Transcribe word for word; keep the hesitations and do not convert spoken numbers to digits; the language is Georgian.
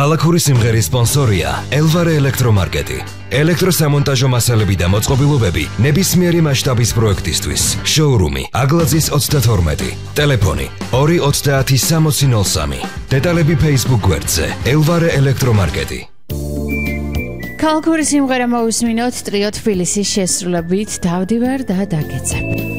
ქალაქური სიმღერის სპონსორია ელვარე ელექტრომარკეტი. ელექტროსამონტაჟო მასალები და მოწყობილობები ნებისმიერი მასშტაბის პროექტისთვის. შოურუმი აგლაძის ოცდათორმეტი. ტელეფონი ორი ოცდაათი სამოცი ნოლ სამი. დეტალები Facebook გვერდზე ელვარე ელექტრომარკეტი. Kalkuri სიმღერა მოვისმინოთ ტრიო თბილისის შესრულებით დავდივარ და დაგეცებ.